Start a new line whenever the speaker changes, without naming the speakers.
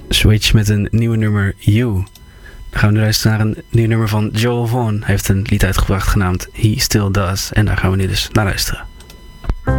Switch met een nieuwe nummer You. Dan gaan we nu luisteren naar een nieuw nummer van Joel Vaughn. Hij heeft een lied uitgebracht genaamd He Still Does. En daar gaan we nu dus naar luisteren.